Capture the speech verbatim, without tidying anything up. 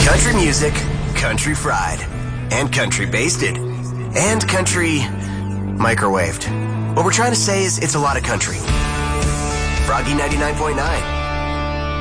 Country music, country fried, and country basted, and country microwaved. What we're trying to say is it's a lot of country. Froggy ninety-nine point nine.